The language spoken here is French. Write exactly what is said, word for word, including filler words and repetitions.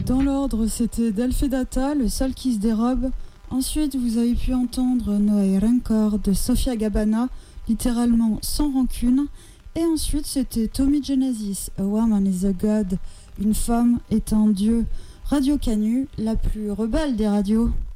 Dans l'ordre, c'était Delphedata, le sol qui se dérobe. Ensuite, vous avez pu entendre Noé Rancor de Sofia Gabana, littéralement sans rancune. Et ensuite, c'était Tommy Genesis, A Woman is a God, une femme est un dieu. Radio Canu, la plus rebelle des radios.